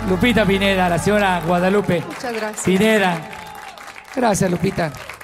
Lupita Pineda, la señora Guadalupe. Muchas gracias. Pineda. Gracias, Lupita.